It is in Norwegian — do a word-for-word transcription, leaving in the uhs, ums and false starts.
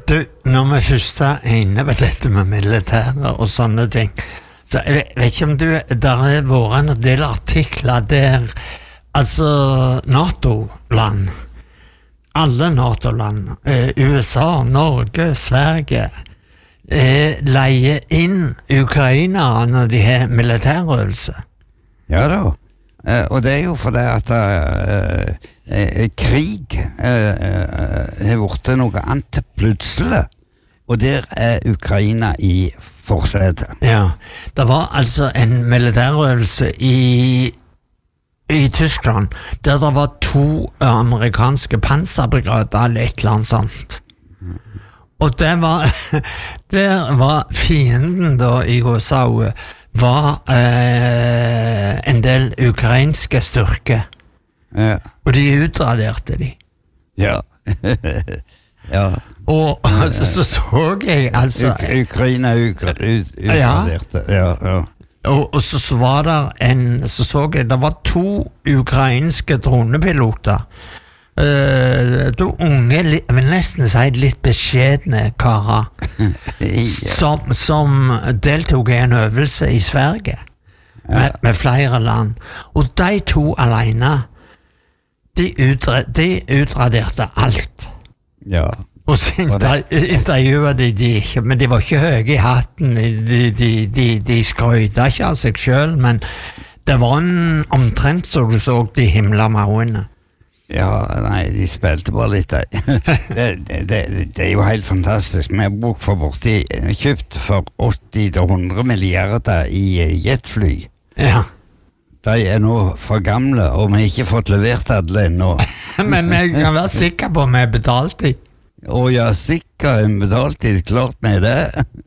Du, når vi først er inne på dette med militære og sånne ting, så jeg vet, vet ikke om du, der har vært en del artikler der, altså NATO-land, alle NATO-land, eh, U S A, Norge, Sverige, eh, leier inn Ukraina når de har militærøvelse. Ja da, eh, og det er jo fordi at eh, eh, krig eh, eh, har vært noe annet plutselig, og der er Ukraina i forsetet. Ja, det var altså en militærøvelse i, i Tyskland, der det var to amerikanske panserbrigader eller et eller annet sånt. Og det var, der var fienden da i U S A var eh, en del ukrainske styrker. Ja. Og de utraderte de. Ja. Ja. Og så, så så jeg altså Uk Ukraina ukra ut utraderte. Ja, ja. Og, og så, så var der en så så jeg det var to ukrainske dronepiloter. Uh, to unge, li, jeg vil nesten si litt beskjedne karer Ja. som, som deltog i en øvelse i Sverige med, med flere land. Og de to alene de, utra, de utraderte alt. Ja. Og så inter, intervjuet de de ikke, men de var ikke høye i hatten, de, de, de, de skrøyte ikke av seg selv, men det var en omtrent så du så de himla mauene. Ja, nei, de spilte bare litt der. det, det, det, det er jo helt fantastisk. Vi har brukt for borti, kjøpt for åtti til hundre milliarder i jetfly. Ja. De er nå for gamle, og vi har ikke fått levert alle ennå. Men vi kan være sikre på om vi har betalt dem. Og ja, sikkert en betalt tid, klart med det.